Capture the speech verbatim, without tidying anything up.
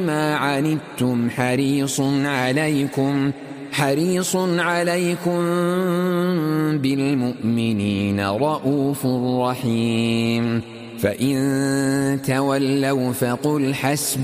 ما عنتم حريص عليكم حريص عليكم بالمؤمنين رؤوف رحيم. فإن تولوا فقل حسبي